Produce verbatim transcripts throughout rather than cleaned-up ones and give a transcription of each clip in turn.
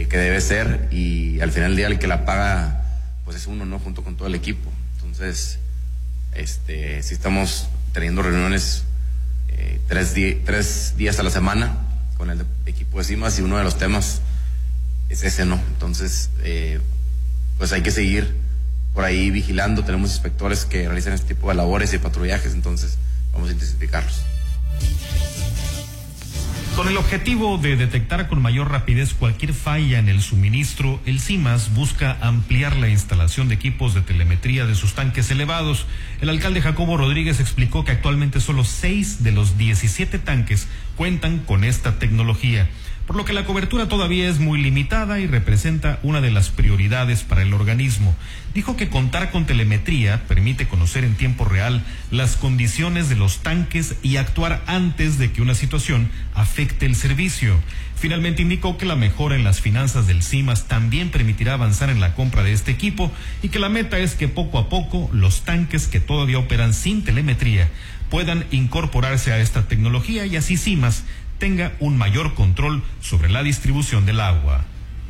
que debe ser, y al final del día el que la paga pues es uno, ¿no? Junto con todo el equipo. Entonces, este, sí estamos teniendo reuniones eh, tres, di- tres días a la semana con el equipo de CIMAS, y uno de los temas es ese, ¿no? Entonces, eh, pues hay que seguir por ahí vigilando. Tenemos inspectores que realizan este tipo de labores y patrullajes, entonces vamos a intensificarlos. Con el objetivo de detectar con mayor rapidez cualquier falla en el suministro, el CIMAS busca ampliar la instalación de equipos de telemetría de sus tanques elevados. El alcalde Jacobo Rodríguez explicó que actualmente solo seis de los diecisiete tanques cuentan con esta tecnología, por lo que la cobertura todavía es muy limitada y representa una de las prioridades para el organismo. Dijo que contar con telemetría permite conocer en tiempo real las condiciones de los tanques y actuar antes de que una situación afecte el servicio. Finalmente indicó que la mejora en las finanzas del CIMAS también permitirá avanzar en la compra de este equipo, y que la meta es que poco a poco los tanques que todavía operan sin telemetría puedan incorporarse a esta tecnología, y así CIMAS tenga un mayor control sobre la distribución del agua.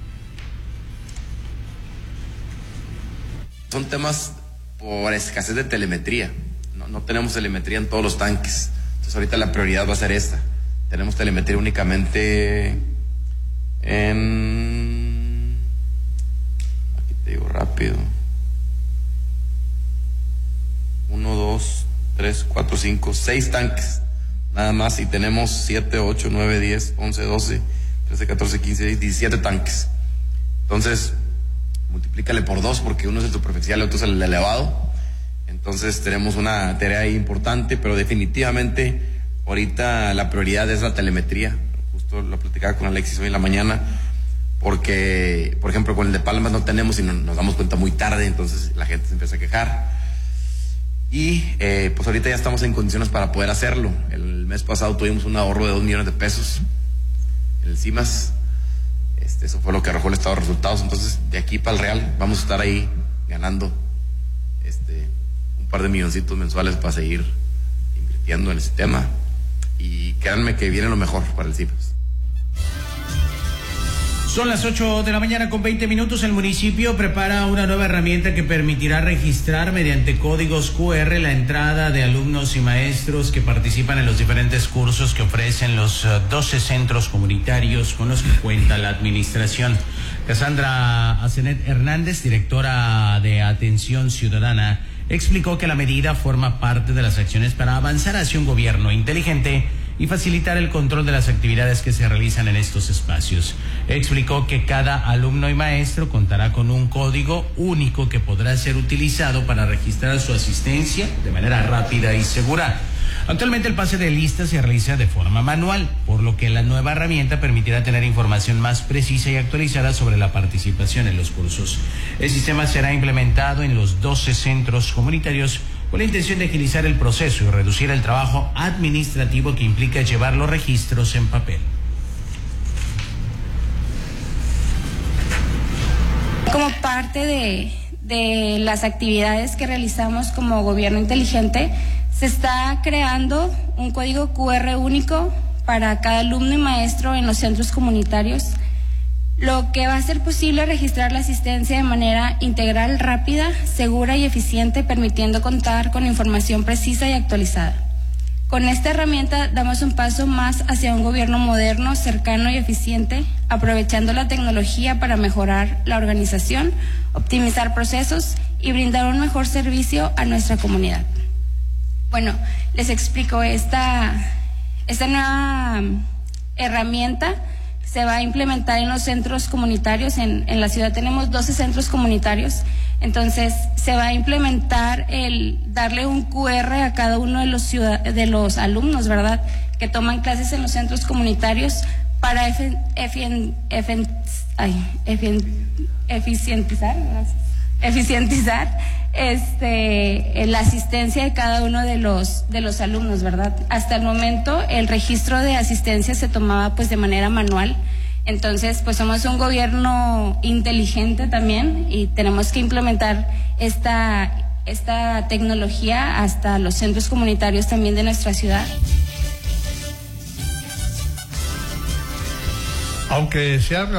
Son temas por escasez de telemetría. No, no tenemos telemetría en todos los tanques. Entonces ahorita la prioridad va a ser esta. Tenemos telemetría únicamente en... Aquí te digo rápido. Uno, dos, tres, cuatro, cinco, seis tanques. Nada más, y tenemos siete, ocho, nueve, diez, once, doce, trece, catorce, quince, diecisiete tanques. Entonces, multiplícale por dos, porque uno es el superficial y otro es el elevado. Entonces tenemos una tarea ahí importante, pero definitivamente ahorita la prioridad es la telemetría. Justo lo platicaba con Alexis hoy en la mañana, porque, por ejemplo, con el de Palmas no tenemos y no, nos damos cuenta muy tarde, entonces la gente se empieza a quejar. Y eh, pues ahorita ya estamos en condiciones para poder hacerlo. El mes pasado tuvimos un ahorro de dos millones de pesos en el CIMAS. Este, eso fue lo que arrojó el estado de resultados. Entonces, de aquí para el Real vamos a estar ahí ganando este, un par de milloncitos mensuales para seguir invirtiendo en ese tema. Y créanme que viene lo mejor para el CIMAS. Son las ocho de la mañana con veinte minutos. El municipio prepara una nueva herramienta que permitirá registrar mediante códigos cu erre la entrada de alumnos y maestros que participan en los diferentes cursos que ofrecen los doce centros comunitarios con los que cuenta la administración. Cassandra Azenet Hernández, directora de Atención Ciudadana, explicó que la medida forma parte de las acciones para avanzar hacia un gobierno inteligente y facilitar el control de las actividades que se realizan en estos espacios. Explicó que cada alumno y maestro contará con un código único que podrá ser utilizado para registrar su asistencia de manera rápida y segura. Actualmente el pase de lista se realiza de forma manual, por lo que la nueva herramienta permitirá tener información más precisa y actualizada sobre la participación en los cursos. El sistema será implementado en los doce centros comunitarios con la intención de agilizar el proceso y reducir el trabajo administrativo que implica llevar los registros en papel. Como parte de, de las actividades que realizamos como gobierno inteligente, se está creando un código cu erre único para cada alumno y maestro en los centros comunitarios, lo que va a hacer posible registrar la asistencia de manera integral, rápida, segura y eficiente, permitiendo contar con información precisa y actualizada. Con esta herramienta damos un paso más hacia un gobierno moderno, cercano y eficiente, aprovechando la tecnología para mejorar la organización, optimizar procesos y brindar un mejor servicio a nuestra comunidad. Bueno, les explico, esta, esta nueva herramienta se va a implementar en los centros comunitarios. En, en la ciudad tenemos doce centros comunitarios, entonces se va a implementar el darle un cu erre a cada uno de los ciudad, de los alumnos, ¿verdad?, que toman clases en los centros comunitarios para efen, efen, efen, ay, efen, eficientizar, gracias, eficientizar este la asistencia de cada uno de los de los alumnos, ¿verdad? Hasta el momento el registro de asistencia se tomaba pues de manera manual. Entonces, pues somos un gobierno inteligente también y tenemos que implementar esta esta tecnología hasta los centros comunitarios también de nuestra ciudad. Aunque se ha